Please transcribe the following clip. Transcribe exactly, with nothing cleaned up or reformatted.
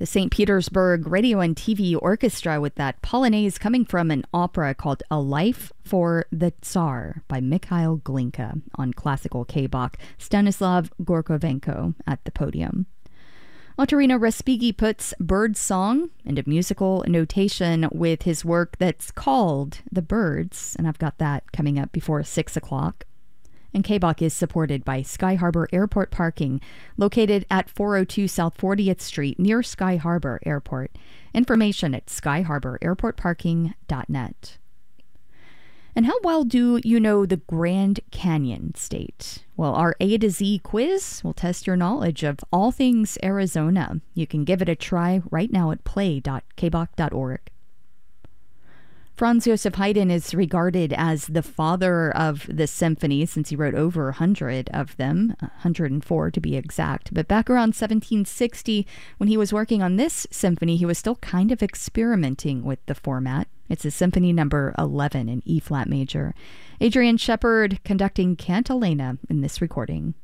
The Saint Petersburg Radio and T V Orchestra with that Polonaise coming from an opera called A Life for the Tsar by Mikhail Glinka on classical K-Bach, Stanislav Gorkovenko at the podium. Otorino Respighi puts bird song into musical notation with his work that's called The Birds, and I've got that coming up before six o'clock. And K-Bach is supported by Sky Harbor Airport Parking, located at four oh two South fortieth Street near Sky Harbor Airport. Information at sky harbor airport parking dot net. And how well do you know the Grand Canyon State? Well, our A to Z quiz will test your knowledge of all things Arizona. You can give it a try right now at play dot k bach dot org. Franz Joseph Haydn is regarded as the father of the symphony since he wrote over one hundred of them, one hundred four to be exact. But back around seventeen sixty, when he was working on this symphony, he was still kind of experimenting with the format. It's a symphony number eleven in E-flat major. Adrian Shepard conducting Cantilena in this recording.